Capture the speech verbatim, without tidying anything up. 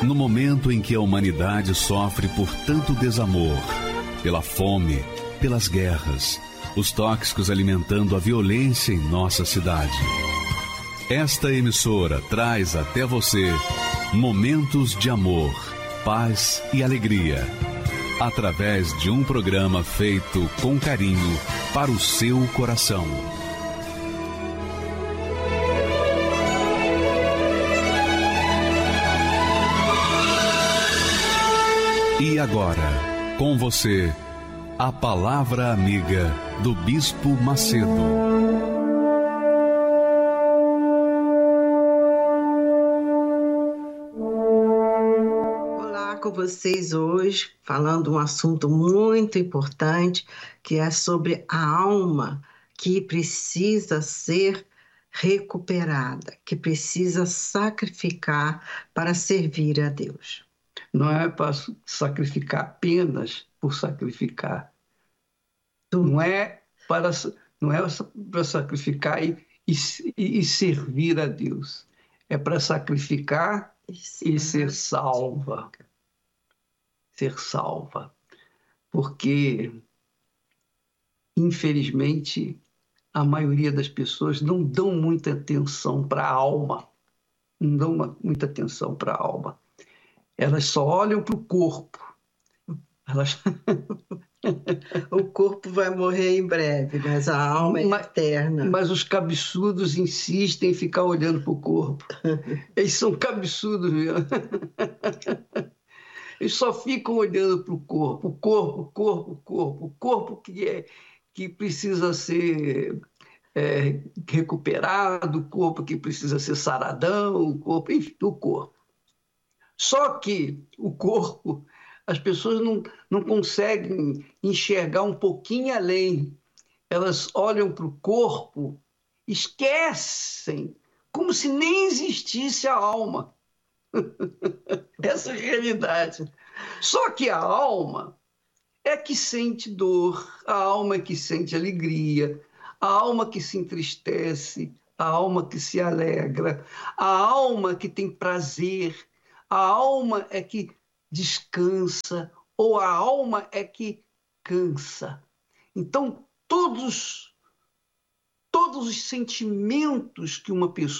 No momento em que a humanidade sofre por tanto desamor, pela fome, pelas guerras, os tóxicos alimentando a violência em nossa cidade. Esta emissora traz até você momentos de amor, paz e alegria, através de um programa feito com carinho para o seu coração. E agora, com você, a Palavra Amiga do Bispo Macedo. Olá, com vocês hoje, falando um assunto muito importante, que é sobre a alma que precisa ser recuperada, que precisa sacrificar para servir a Deus. Não é para sacrificar apenas por sacrificar. Não é para, não é para sacrificar e, e, e servir a Deus. É para sacrificar e ser salva. Ser salva. Porque, infelizmente, a maioria das pessoas não dão muita atenção para a alma. Não dão uma, muita atenção para a alma. Elas só olham para o corpo. Elas... O corpo vai morrer em breve, mas a alma é mas, eterna. Mas os cabeçudos insistem em ficar olhando para o corpo. Eles são cabeçudos mesmo. Eles só ficam olhando para o corpo. O corpo, o corpo, o corpo. O corpo que, é, que precisa ser é, recuperado, o corpo que precisa ser saradão, o corpo, enfim, o corpo. Só que o corpo, as pessoas não, não conseguem enxergar um pouquinho além. Elas olham para o corpo, esquecem, como se nem existisse a alma. Essa é a realidade. Só que a alma é que sente dor, a alma é que sente alegria, a alma que se entristece, a alma que se alegra, a alma que tem prazer, a alma é que descansa, ou a alma é que cansa. Então, todos, todos os sentimentos que uma pessoa